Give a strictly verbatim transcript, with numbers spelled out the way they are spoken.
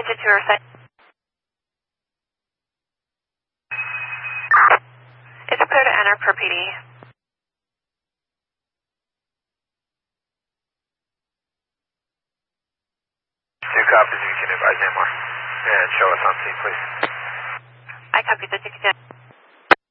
Pointed to her side. It's clear to enter per P D. Two copies, you can advise Amor. And show us on scene, please. I copy the ticket.